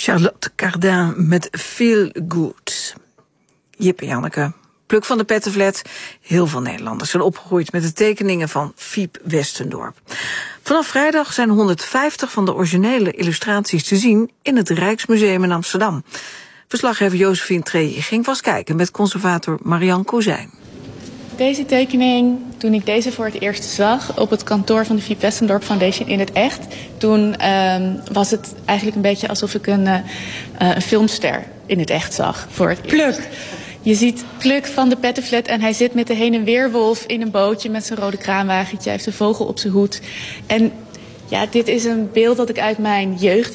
Charlotte Cardin met Feel Good. Jip en Janneke, Pluk van de Pettenflat. Heel veel Nederlanders zijn opgegroeid met de tekeningen van Fiep Westendorp. Vanaf vrijdag zijn 150 van de originele illustraties te zien in het Rijksmuseum in Amsterdam. Verslaggever Josephine Treje ging vast kijken met conservator Marianne Kozijn. Deze tekening, toen ik deze voor het eerst zag op het kantoor van de Fiep Westendorp Foundation in het echt, toen was het eigenlijk een beetje alsof ik een filmster in het echt zag voor het eerst. Pluk! Je ziet Pluk van de Pettenflat en hij zit met de heen- en weerwolf in een bootje met zijn rode kraanwagentje. Hij heeft een vogel op zijn hoed. En ja, dit is een beeld dat ik uit mijn jeugd